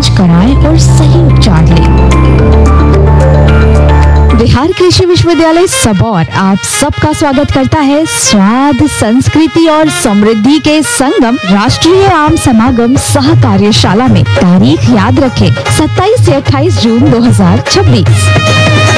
जांच कराएं और सही उपचार लें। बिहार कृषि विश्वविद्यालय सबौर आप सबका स्वागत करता है स्वाद, संस्कृति और समृद्धि के संगम राष्ट्रीय आम समागम सह कार्यशाला में। तारीख याद रखें 27 से 28 जून 2026।